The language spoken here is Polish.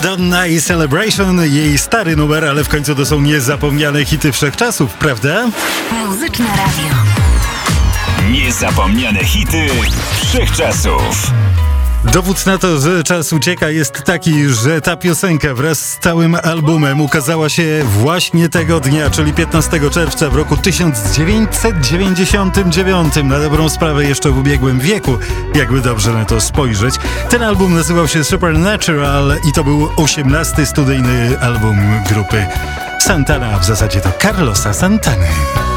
Madonna i Celebration, jej stary numer, ale w końcu to są niezapomniane hity wszechczasów, prawda? Muzyczne Radio. Niezapomniane hity wszechczasów. Dowód na to, że czas ucieka, jest taki, że ta piosenka wraz z całym albumem ukazała się właśnie tego dnia, czyli 15 czerwca w roku 1999. Na dobrą sprawę jeszcze w ubiegłym wieku, jakby dobrze na to spojrzeć. Ten album nazywał się Supernatural i to był 18. studyjny album grupy Santana, a w zasadzie to Carlosa Santany.